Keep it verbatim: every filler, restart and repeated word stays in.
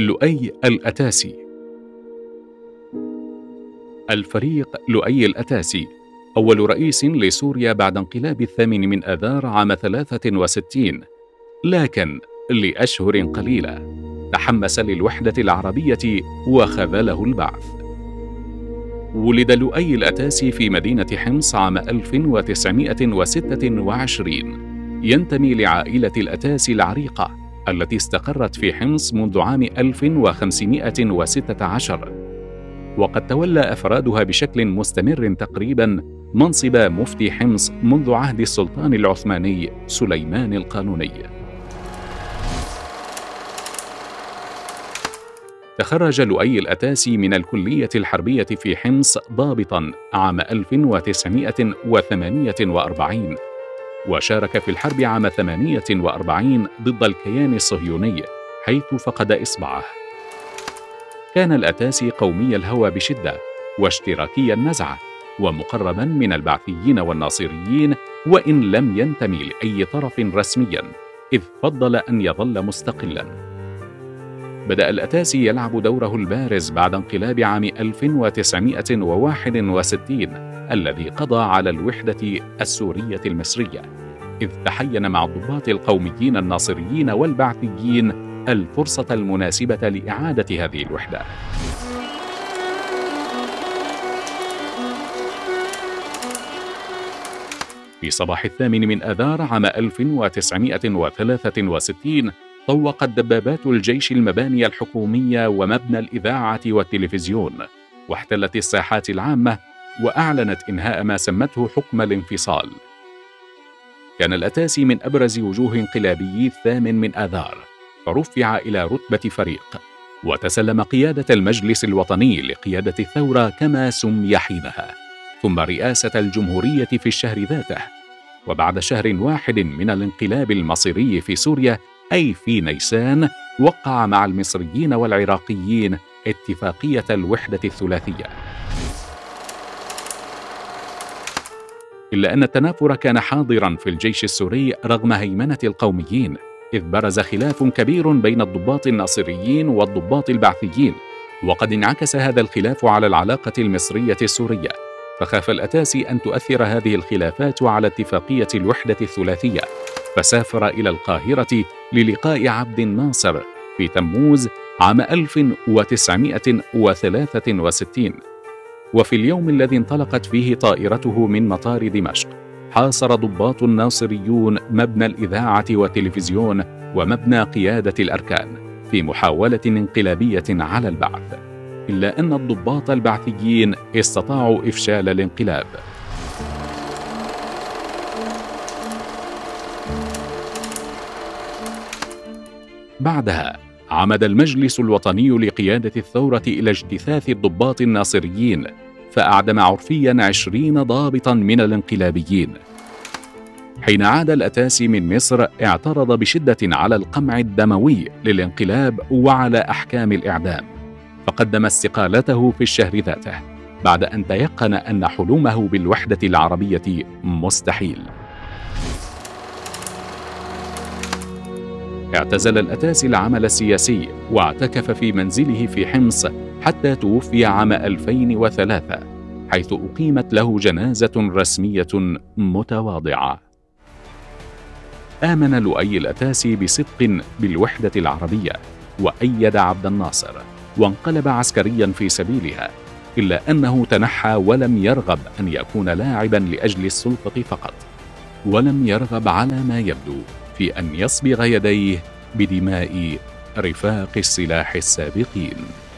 لؤي الأتاسي. الفريق لؤي الأتاسي أول رئيس لسوريا بعد انقلاب الثامن من آذار عام ثلاثة وستين، لكن لأشهر قليلة تحمس للوحدة العربية وخذله البعث. ولد لؤي الأتاسي في مدينة حمص عام ألف وتسعمائة وستة وعشرين، ينتمي لعائلة الأتاسي العريقة التي استقرت في حمص منذ عام ألف وخمسمائة وستة عشر، وقد تولى أفرادها بشكل مستمر تقريبا منصب مفتي حمص منذ عهد السلطان العثماني سليمان القانوني. تخرج لؤي الأتاسي من الكلية الحربية في حمص ضابطاً عام ألف وتسعمائة وثمانية وأربعين، وشارك في الحرب عام ثمانية وأربعين ضد الكيان الصهيوني حيث فقد إصبعه. كان الأتاسي قومي الهوى بشدة واشتراكي النزعة، ومقرباً من البعثيين والناصريين، وإن لم ينتمي لأي طرف رسمياً، إذ فضل أن يظل مستقلاً. بدأ الأتاسي يلعب دوره البارز بعد انقلاب عام ألف وتسعمائة وواحد وستين الذي قضى على الوحدة السورية المصرية، إذ تحين مع الضباط القوميين الناصريين والبعثيين الفرصة المناسبة لإعادة هذه الوحدة. في صباح الثامن من آذار عام ألف وتسعمائة وثلاثة وستين طوقت دبابات الجيش المباني الحكومية ومبنى الإذاعة والتلفزيون، واحتلت الساحات العامة، وأعلنت إنهاء ما سمته حكم الانفصال. كان الأتاسي من أبرز وجوه انقلابي الثامن من آذار، فرفع إلى رتبة فريق، وتسلم قيادة المجلس الوطني لقيادة الثورة كما سمي حينها، ثم رئاسة الجمهورية في الشهر ذاته. وبعد شهر واحد من الانقلاب المصيري في سوريا، أي في نيسان، وقع مع المصريين والعراقيين اتفاقية الوحدة الثلاثية. إلا أن التنافر كان حاضراً في الجيش السوري رغم هيمنة القوميين، إذ برز خلاف كبير بين الضباط الناصريين والضباط البعثيين، وقد انعكس هذا الخلاف على العلاقة المصرية السورية، فخاف الأتاسي أن تؤثر هذه الخلافات على اتفاقية الوحدة الثلاثية، فسافر إلى القاهرة للقاء عبد الناصر في تموز عام ألف وتسعمائة وثلاثة وستين. وفي اليوم الذي انطلقت فيه طائرته من مطار دمشق، حاصر ضباط الناصريون مبنى الإذاعة والتلفزيون ومبنى قيادة الأركان في محاولة انقلابية على البعث، إلا أن الضباط البعثيين استطاعوا إفشال الانقلاب. بعدها عمد المجلس الوطني لقيادة الثورة إلى اجتثاث الضباط الناصريين، فأعدم عرفياً عشرين ضابطاً من الانقلابيين. حين عاد الأتاسي من مصر، اعترض بشدة على القمع الدموي للانقلاب وعلى أحكام الإعدام، فقدم استقالته في الشهر ذاته بعد أن تيقن أن حلمه بالوحدة العربية مستحيل. اعتزل الأتاسي العمل السياسي واعتكف في منزله في حمص حتى توفي عام ألفين وثلاثة، حيث أقيمت له جنازة رسمية متواضعة. آمن لؤي الأتاسي بصدق بالوحدة العربية، وأيد عبد الناصر، وانقلب عسكريا في سبيلها، إلا أنه تنحى ولم يرغب أن يكون لاعبا لأجل السلطة فقط، ولم يرغب على ما يبدو في أن يصبغ يديه بدماء رفاق السلاح السابقين.